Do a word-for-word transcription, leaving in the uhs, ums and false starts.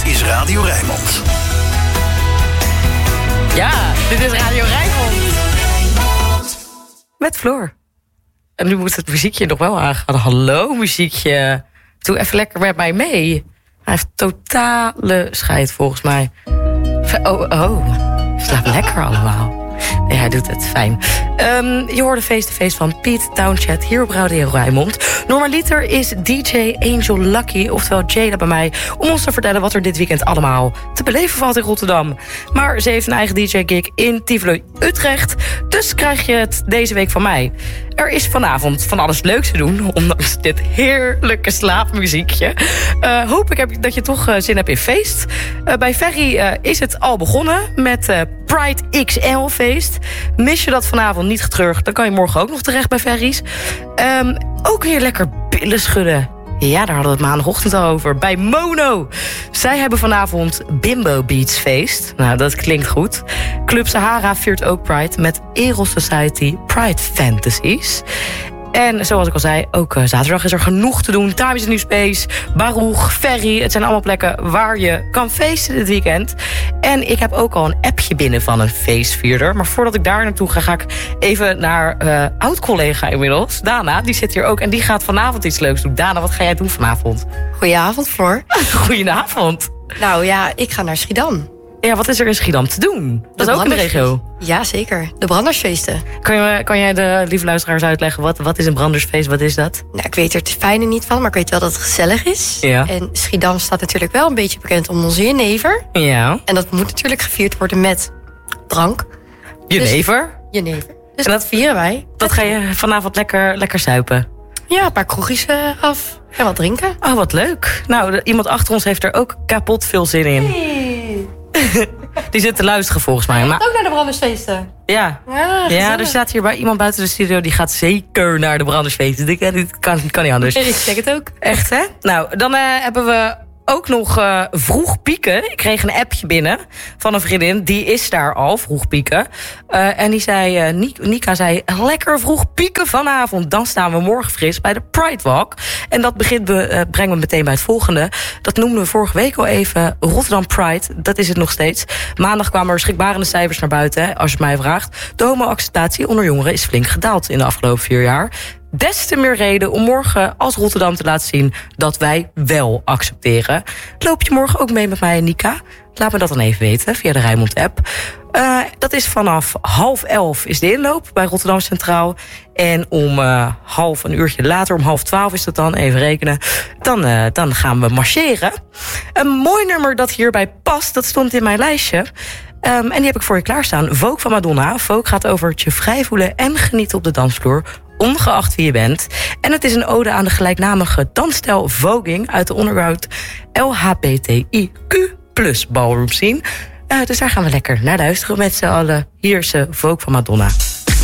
Dit is Radio Rijnmond. Ja, dit is Radio Rijnmond. Met Floor. En nu moet het muziekje nog wel aangaan. Hallo muziekje. Doe even lekker met mij mee. Hij heeft totale scheid volgens mij. Oh, oh. Slaap lekker allemaal. Nee, hij doet het fijn. Um, je hoorde face-to-face van Pete Townshend hier op Radio Rijnmond. Normaliter is D J Angel Lucky, oftewel Jada, bij mij om ons te vertellen wat er dit weekend allemaal te beleven valt in Rotterdam. Maar ze heeft een eigen D J-gig in Tivoli Utrecht, dus krijg je het deze week van mij. Er is vanavond van alles leuks te doen, ondanks dit heerlijke slaapmuziekje. Uh, hoop ik heb, dat je toch uh, zin hebt in feest. Uh, bij Ferry uh, is het al begonnen met uh, Pride X L feest. Mis je dat vanavond niet getreurd, dan kan je morgen ook nog terecht bij Ferry's. Um, ook weer lekker billen schudden. Ja, daar hadden we het maandagochtend al over. Bij Mono. Zij hebben vanavond Bimbo Beats feest. Nou, dat klinkt goed. Club Sahara viert ook Pride met Eros Society Pride Fantasies. En zoals ik al zei, ook uh, zaterdag is er genoeg te doen. Time is New Space, Baruch, Ferry. Het zijn allemaal plekken waar je kan feesten dit weekend. En ik heb ook al een appje binnen van een feestvierder. Maar voordat ik daar naartoe ga, ga ik even naar uh, oud-collega inmiddels. Dana, die zit hier ook en die gaat vanavond iets leuks doen. Dana, wat ga jij doen vanavond? Goedenavond, Floor. Goedenavond. Nou ja, ik ga naar Schiedam. Ja, wat is er in Schiedam te doen? Dat is ook in de regio. Ja, zeker. De brandersfeesten. Kan, je, kan jij de lieve luisteraars uitleggen, wat, wat is een brandersfeest, wat is dat? Nou, ik weet er het fijne niet van, maar ik weet wel dat het gezellig is. Ja. En Schiedam staat natuurlijk wel een beetje bekend om onze jenever. Ja. En dat moet natuurlijk gevierd worden met drank. Jenever? Dus, jenever. Dus en dat vieren wij. Dat ga je vanavond lekker, lekker zuipen? Ja, een paar kroegjes uh, af en wat drinken. Oh, wat leuk. Nou, de, iemand achter ons heeft er ook kapot veel zin in. Hey. Die zit te luisteren volgens mij. Maar... ook naar de brandersfeesten. Ja. Ja, ja, er staat hier bij iemand buiten de studio, die gaat zeker naar de brandersfeesten. Dit kan, kan niet anders. Ik zeg het ook. Echt, hè? Nou, dan uh, hebben we ook nog uh, vroeg pieken. Ik kreeg een appje binnen van een vriendin. Die is daar al, vroeg pieken. Uh, en die zei, uh, Nika zei, lekker vroeg pieken vanavond. Dan staan we morgen fris bij de Pride Walk. En dat begint we, uh, brengen we meteen bij het volgende. Dat noemden we vorige week al even Rotterdam Pride. Dat is het nog steeds. Maandag kwamen er schrikbarende cijfers naar buiten, hè, als je het mij vraagt. De homo-acceptatie onder jongeren is flink gedaald in de afgelopen vier jaar. Des te meer reden om morgen als Rotterdam te laten zien dat wij wel accepteren. Loop je morgen ook mee met mij en Nika? Laat me dat dan even weten via de Rijnmond-app. Uh, dat is vanaf half elf is de inloop bij Rotterdam Centraal. En om uh, half een uurtje later, om half twaalf is dat dan, even rekenen. Dan, uh, dan gaan we marcheren. Een mooi nummer dat hierbij past, dat stond in mijn lijstje. Um, en die heb ik voor je klaarstaan. Vogue van Madonna. Vogue gaat over het je vrij voelen en genieten op de dansvloer, ongeacht wie je bent. En het is een ode aan de gelijknamige dansstijl voging uit de underground L H B T I Q plus ballroom scene. Uh, dus daar gaan we lekker naar luisteren met z'n allen. Hier is Vogue van Madonna.